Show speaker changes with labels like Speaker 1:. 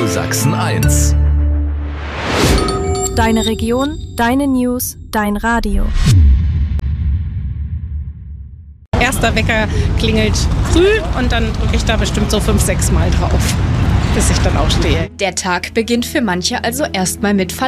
Speaker 1: Sachsen 1.
Speaker 2: Deine Region, deine News, dein Radio.
Speaker 3: Erster Wecker klingelt früh und dann drücke ich da bestimmt so 5-6 Mal drauf, bis ich dann aufstehe.
Speaker 4: Der Tag beginnt für manche also erstmal mit Verlangen.